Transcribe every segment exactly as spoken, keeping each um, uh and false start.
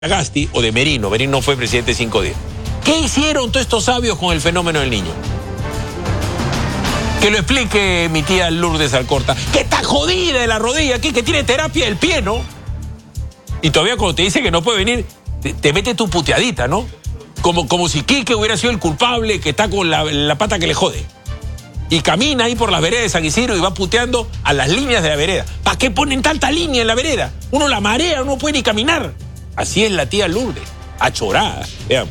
Sagasti o de Merino. Merino fue presidente cinco días. ¿Qué hicieron todos estos sabios con el fenómeno del niño? Que lo explique mi tía Lourdes Alcorta, que está jodida de la rodilla aquí, que tiene terapia del pie, ¿no? Y todavía cuando te dice que no puede venir, te, te mete tu puteadita, ¿no? Como, como si Quique hubiera sido el culpable que está con la, la pata que le jode. Y camina ahí por las veredas de San Isidro y va puteando a las líneas de la vereda. ¿Para qué ponen tanta línea en la vereda? Uno la marea, uno no puede ni caminar. Así es la tía Lourdes, achorada, veamos.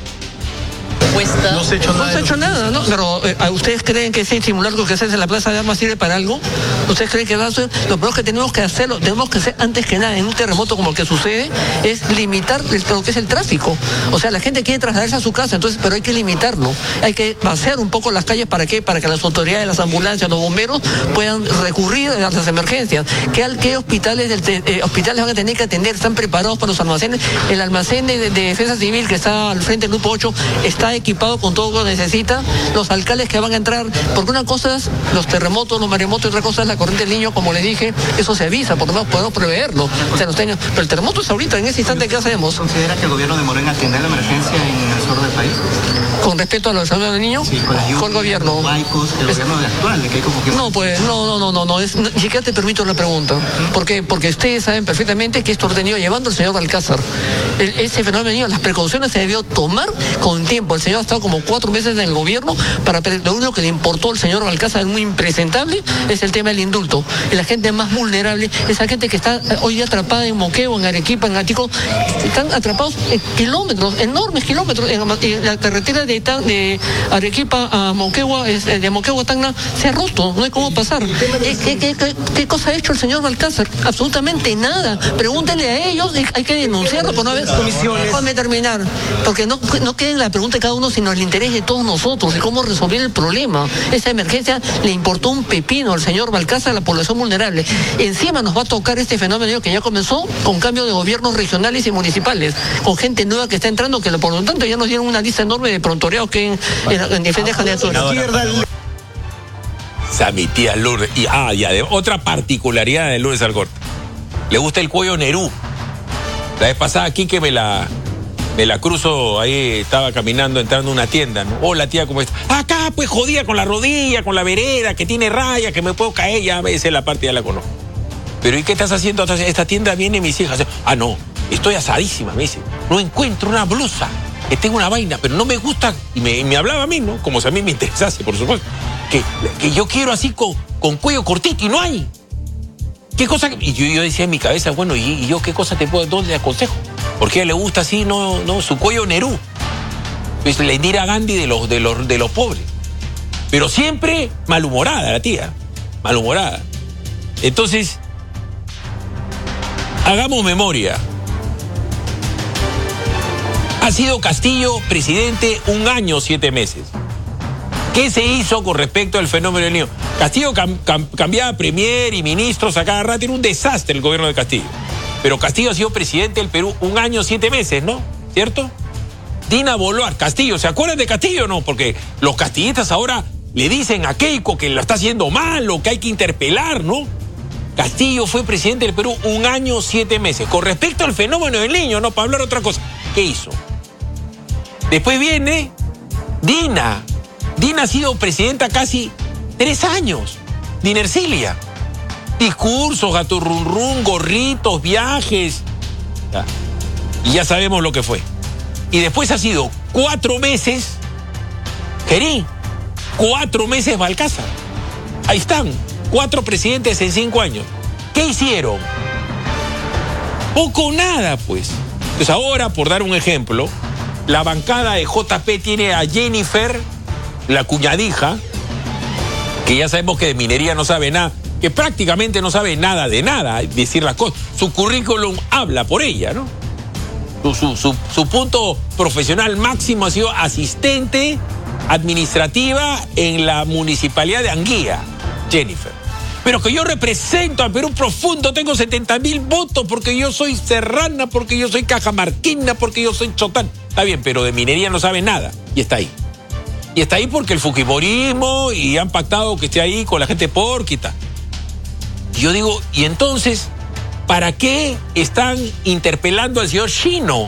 No se ha hecho nada. No se ha hecho nada, ¿no? Pero, eh, ¿ustedes creen que ese simulacro que se hace en la Plaza de Armas sirve para algo? ¿Ustedes creen que va a ser? Lo primero que tenemos que hacerlo, tenemos que hacer antes que nada en un terremoto como el que sucede, es limitar lo que es el tráfico. O sea, la gente quiere trasladarse a su casa, entonces, pero hay que limitarlo. Hay que vaciar un poco las calles, ¿para qué? Para que las autoridades, las ambulancias, los bomberos puedan recurrir a las emergencias. ¿Qué, qué hospitales, del, eh, hospitales van a tener que atender? ¿Están preparados para los almacenes? El almacén de, de, de Defensa Civil que está al frente del Grupo ocho está equipado con todo lo que necesita. Los alcaldes que van a entrar, porque una cosa es los terremotos, los maremotos, y otra cosa es la corriente del Niño, como les dije, eso se avisa, porque no podemos preverlo. O sea, los teños, pero el terremoto es ahorita, en ese instante, ¿qué hacemos? ¿Considera que el gobierno de Morena atiende la emergencia en el sur del país? Con respecto a los desarrollos del niño, sí, con, la con el gobierno. Baicos, el es, gobierno actual, de Keiko Fujimori. No, pues, no, no, no, no, no, es, ni siquiera te permito la pregunta. ¿Por qué? Porque ustedes saben perfectamente que esto ha tenido llevando el señor Balcázar. El, ese fenómeno del niño, las precauciones se debió tomar con tiempo. El señor ha estado como cuatro meses en el gobierno, para lo único que le importó al señor Balcázar, es muy impresentable, es el tema del indulto. Y la gente más vulnerable, esa gente que está hoy día atrapada en Moquegua, en Arequipa, en Atico, están atrapados en kilómetros, enormes kilómetros, en la carretera de, de Arequipa a Moquegua, de Moquegua a Tacna, se ha roto, no hay cómo pasar. ¿Qué, qué, qué, qué, qué cosa ha hecho el señor Balcázar? Absolutamente nada. Pregúntenle a ellos, hay que denunciarlo por no haber comisiones. Déjame terminar, porque no, no quede la pregunta de cada uno, sino el interés de todos nosotros, de cómo resolver el problema. Esa emergencia le importó un pepino al señor Balcázar, a la población vulnerable. Encima nos va a tocar este fenómeno que ya comenzó con cambio de gobiernos regionales y municipales, con gente nueva que está entrando, que por lo tanto ya nos dieron una lista enorme de prontoreados que en, en, en diferentes candidaturas. Esa mi tía Lourdes. Y, ah, ya, de otra particularidad de Lourdes Alcorta. Le gusta el cuello Nerú. La vez pasada aquí que me la... Me la cruzo, ahí estaba caminando, entrando a una tienda, ¿no? Hola, tía, ¿cómo está? Acá, pues, jodida con la rodilla, con la vereda, que tiene raya, que me puedo caer, ya a veces la parte ya la conozco. Pero ¿y qué estás haciendo? Esta tienda viene mis hijas. Ah, no, estoy asadísima, me dice. No encuentro una blusa, que tengo una vaina, pero no me gusta. Y me, y me hablaba a mí, ¿no? Como si a mí me interesase, por supuesto. Que, que yo quiero así con, con cuello cortito y no hay. ¿Qué cosa? Y yo, yo decía en mi cabeza, bueno, ¿y, y yo qué cosa te puedo, dónde le aconsejo? Porque a ella le gusta así, no, no, su cuello Nerú. Es la Indira Gandhi de los, de los, de los pobres. Pero siempre malhumorada la tía, malhumorada. Entonces, hagamos memoria. Ha sido Castillo presidente un año, siete meses. ¿Qué se hizo con respecto al fenómeno del niño? Castillo cam, cam, cambiaba premier y ministros a cada rato, era un desastre el gobierno de Castillo. Pero Castillo ha sido presidente del Perú un año, siete meses, ¿no? ¿Cierto? Dina Boluarte, Castillo, ¿se acuerdan de Castillo o no? Porque los castillistas ahora le dicen a Keiko que lo está haciendo mal o que hay que interpelar, ¿no? Castillo fue presidente del Perú un año, siete meses. Con respecto al fenómeno del niño, no, para hablar otra cosa, ¿qué hizo? Después viene Dina. Dina ha sido presidenta casi tres años. Dina Ercilia. Discursos, gato run run, gorritos, viajes. Ya. Y ya sabemos lo que fue. Y después ha sido cuatro meses, Gerí, cuatro meses Balcázar. Ahí están, cuatro presidentes en cinco años. ¿Qué hicieron? Poco o nada, pues. Entonces ahora, por dar un ejemplo, la bancada de J P tiene a Jennifer, la cuñadija, que ya sabemos que de minería no sabe nada, que prácticamente no sabe nada de nada, decir las cosas. Su currículum habla por ella, ¿no? Su, su, su, su punto profesional máximo ha sido asistente administrativa en la municipalidad de Anguía, Jennifer. Pero que yo represento al Perú profundo, tengo setenta mil votos porque yo soy serrana, porque yo soy cajamarquina, porque yo soy chotán. Está bien, pero de minería no sabe nada y está ahí. Y está ahí porque el fujimorismo y han pactado que esté ahí con la gente porquita. Y yo digo, y entonces, ¿para qué están interpelando al señor Chino?